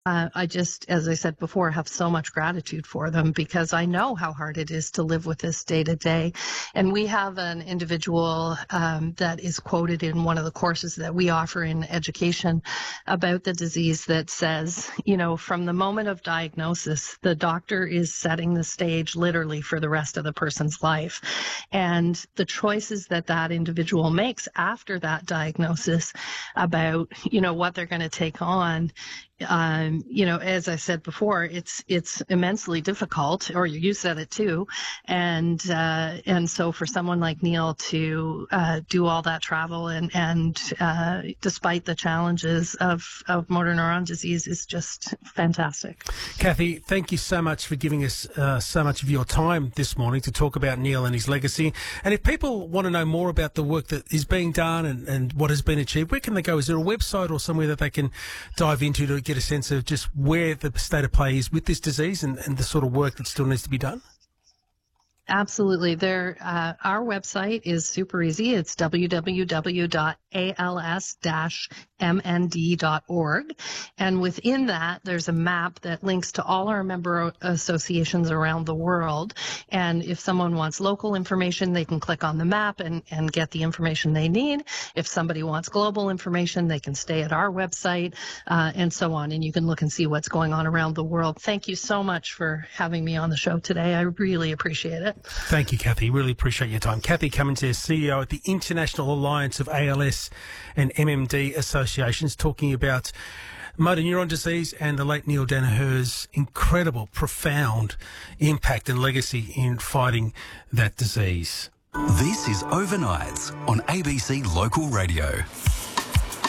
I just, as I said before, have so much gratitude for them because I know how hard it is to live with this day to day. And we have an individual that is quoted in one of the courses that we offer in education about the disease that says, you know, from the moment of diagnosis, the doctor is setting the stage literally for the rest of the person's life. And the choices that that individual makes after that diagnosis about, you know, what they're going to take on, you know, as I said before, it's immensely difficult, or you said it too. And so for someone like Neil to do all that travel and despite the challenges of motor neuron disease is just fantastic. Kathy, thank you so much for giving us so much of your time this morning to talk about Neil and his legacy. And if people want to know more about the work that is being done and what has been achieved, where can they go? Is there a website or somewhere that they can dive into to get a sense of just where the state of play is with this disease and the sort of work that still needs to be done? Absolutely. Our website is super easy. It's www.als-mnd.org. And within that, there's a map that links to all our member associations around the world. And if someone wants local information, they can click on the map and get the information they need. If somebody wants global information, they can stay at our website, and so on. And you can look and see what's going on around the world. Thank you so much for having me on the show today. I really appreciate it. Thank you, Kathy. Really appreciate your time. Kathy Cummins is CEO at the International Alliance of ALS and MMD Associations, talking about motor neuron disease and the late Neil Danaher's incredible, profound impact and legacy in fighting that disease. This is Overnights on ABC Local Radio.